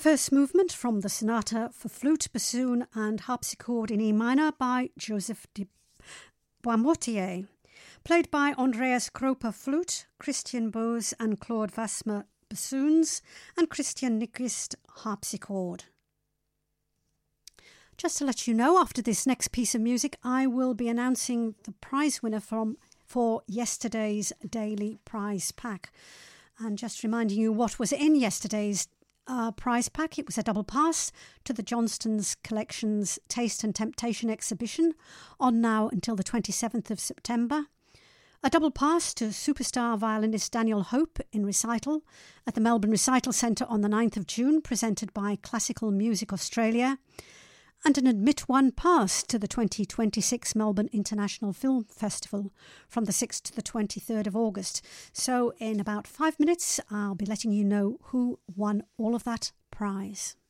first movement from the Sonata for Flute, Bassoon and Harpsichord in E minor by Joseph de Boismortier, played by Andreas Kroper flute, Christian Bose and Claude Vasmer bassoons, and Christian Nyquist harpsichord. Just to let you know, after this next piece of music, I will be announcing the prize winner for yesterday's daily prize pack. And just reminding you what was in yesterday's prize pack. It was a double pass to the Johnston's Collections Taste and Temptation exhibition on now until the 27th of September. A double pass to superstar violinist Daniel Hope in recital at the Melbourne Recital Centre on the 9th of June, presented by Classical Music Australia. And an Admit One pass to the 2026 Melbourne International Film Festival from the 6th to the 23rd of August. So in about 5 minutes, I'll be letting you know who won all of that prize.